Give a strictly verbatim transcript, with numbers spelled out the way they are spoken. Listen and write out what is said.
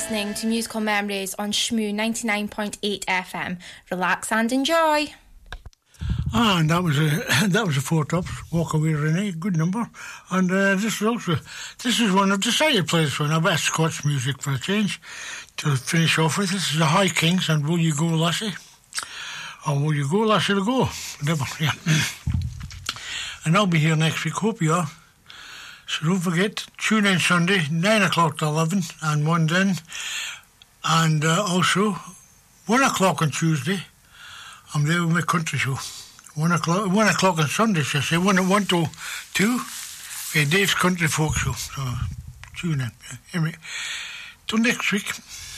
listening to Musical Memories on Shmoo ninety-nine point eight F M. Relax and enjoy. Ah, and that was a that was a Four Tops, Walk Away Renee, good number. And uh, this is also this is one I've decided to play this one. I bet Scots music for a change to finish off with. This is the High Kings and Will You Go Lassie? Or Will You Go Lassie to Go? Whatever, yeah. And I'll be here next week, hope you are. So don't forget, tune in Sunday, nine o'clock to eleven, and one then. And uh, also, one o'clock on Tuesday, I'm there with my country show. One o'clock, one o'clock on Sunday, so I say one, one to two, uh, Dave's Country Folk Show. So tune in. Anyway, till next week.